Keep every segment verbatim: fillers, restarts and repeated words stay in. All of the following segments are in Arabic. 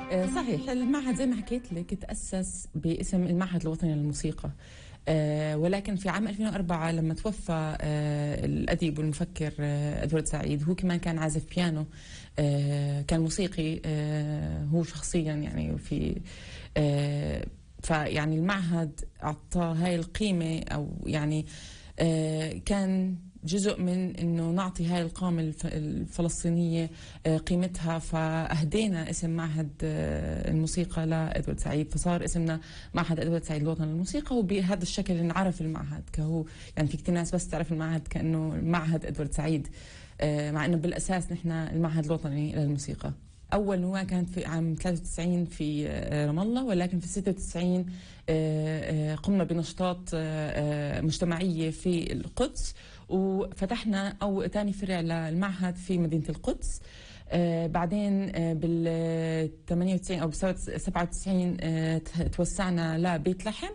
آه، صحيح. المعهد زي ما حكيت لك تأسس باسم المعهد الوطني للموسيقى، آه، ولكن في عام ألفين وأربعة لما توفى آه، الأديب والمفكر آه، أدوارد سعيد، هو كمان كان عازف بيانو، آه، كان موسيقي آه، هو شخصيا يعني في آه، فيعني المعهد أعطى هاي القيمة، أو يعني آه، كان جزء من انه نعطي هاي القامة الف- الفلسطينية آه، قيمتها، فاهدينا اسم معهد آه، الموسيقى لادوارد سعيد، فصار اسمنا معهد ادوارد سعيد الوطني للموسيقى، وبهذا الشكل انعرف المعهد كهو. يعني في كثير ناس بس تعرف المعهد كانه معهد ادوارد سعيد، آه، مع انه بالاساس نحن المعهد الوطني للموسيقى. أول نواة كانت في عام ثلاثة وتسعين في آه، رام الله، ولكن في ستة وتسعين آه، آه، قمنا بنشاطات آه، آه، مجتمعية في القدس، وفتحنا أو ثاني فرع للمعهد في مدينة القدس. آه، بعدين آه، بال ثمانية وتسعين أو ب سبعة وتسعين آه، توسعنا لبيت لحم،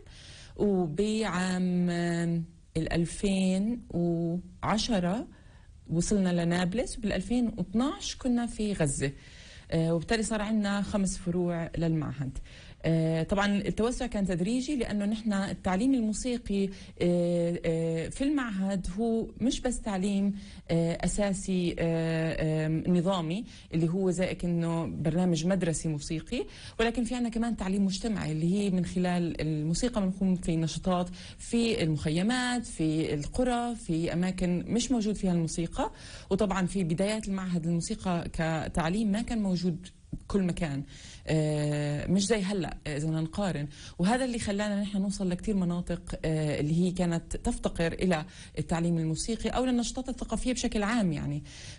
وبعام آه، ال ألفين وعشرة وصلنا لنابلس، وبال ألفين واثناشر كنا في غزة. آه، وبالتالي صار عندنا خمس فروع للمعهد. آه، طبعا التوسع كان تدريجي، لأنه نحن التعليم الموسيقي آه، آه، في المعهد هو مش بس تعليم آه، أساسي آه، آه، نظامي اللي هو زي كأنه برنامج مدرسي موسيقي، ولكن في عنا كمان تعليم مجتمعي، اللي هي من خلال الموسيقى بنقوم في نشاطات في المخيمات، في القرى، في أماكن مش موجود فيها الموسيقى. وطبعا في بدايات المعهد الموسيقى كتعليم ما كان موجود كل مكان، آه، مش زي هلا اذا بدنا نقارن. وهذا اللي خلانا نحن نوصل لكثير مناطق آه، اللي هي كانت تفتقر الى التعليم الموسيقي او للنشاطات الثقافيه بشكل عام. يعني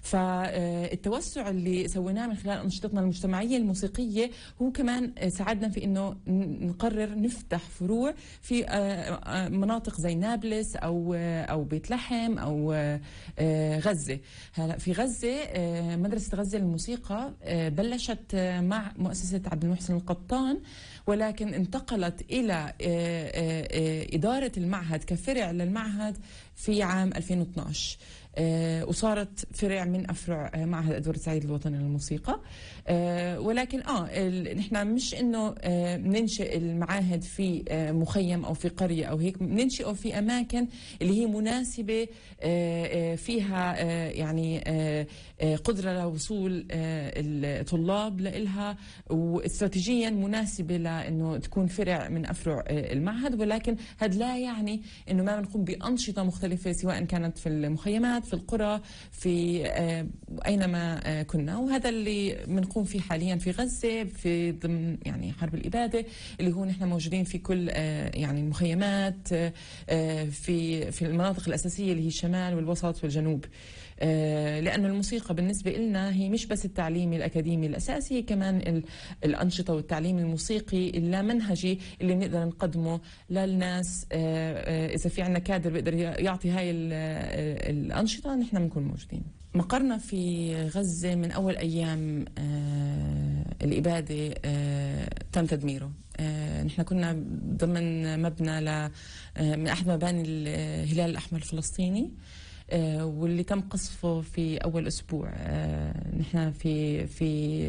فالتوسع اللي سويناه من خلال انشطتنا المجتمعيه الموسيقيه هو كمان آه، ساعدنا في انه نقرر نفتح فروع في آه، آه، مناطق زي نابلس او آه، او بيت لحم او آه، آه، غزه. هلا في غزه آه، مدرسه غزه للموسيقى آه، بلشت آه، مع مؤسسة عبد المحسن القطان، ولكن انتقلت إلى آه، آه، آه، إدارة المعهد كفرع للمعهد في عام ألفين واثناشر. آه، وصارت فرع من أفرع آه، معهد أدوارد سعيد الوطني للموسيقى. آه، ولكن آه ال- نحن مش إنه آه، بننشئ المعاهد في آه، مخيم أو في قرية أو هيك، بننشئه في أماكن اللي هي مناسبة، آه، آه، فيها آه، يعني آه، آه، قدرة لوصول آه، الطلاب لإلها، واستراتيجيا مناسبة لأنه تكون فرع من أفرع آه، المعهد. ولكن هذا لا يعني أنه ما بنقوم بأنشطة مختلفة، سواء كانت في المخيمات، في القرى، في آه، أينما آه، كنا. وهذا اللي بنقوم فيه حاليا في غزة في ضمن يعني حرب الإبادة، اللي هو نحن موجودين في كل آه، يعني المخيمات آه، آه، في في المناطق الأساسية اللي هي الشمال والوسط والجنوب. آه، لأنه الموسيقى بالنسبة لنا هي مش بس التعليم الأكاديمي الأساسي، كمان ال- الأنشطة والتعليم الموسيقي اللامنهجي اللي بنقدر نقدمه للناس. آه، آه، إذا في عنا كادر بيقدر يعطي هاي ال- آه، الأنشطة، نحن بنكون موجودين. مقرنا في غزة من أول أيام آه، الإبادة آه، تم تدميره. آه، نحن كنا ضمن مبنى ل آه، من أحد مباني الهلال الأحمر الفلسطيني، آه، واللي تم قصفه في أول أسبوع. آه، نحن في في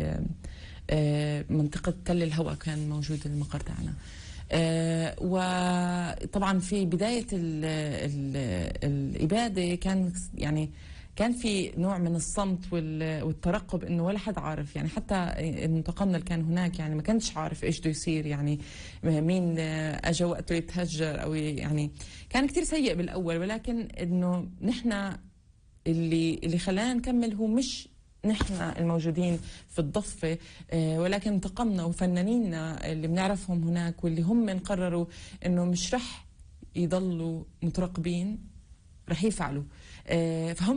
آه، منطقة تل الهوى كان موجود المقر تاعنا. آه، وطبعا في بداية ال ال الإبادة كان يعني كان في نوع من الصمت وال- والترقب، انه ولا حد عارف. يعني حتى المتقمل اللي كان هناك يعني ما كانش عارف ايش بده يصير، يعني مين اجى وقته يتهجر او يعني كان كتير سيء بالاول. ولكن انه نحن اللي اللي خلانا نكمل هو مش نحن الموجودين في الضفة، آه، ولكن انتقمنا وفنانينا اللي بنعرفهم هناك، واللي هم قرروا انه مش رح يضلوا مترقبين، رح يفعلوا. آه، فهم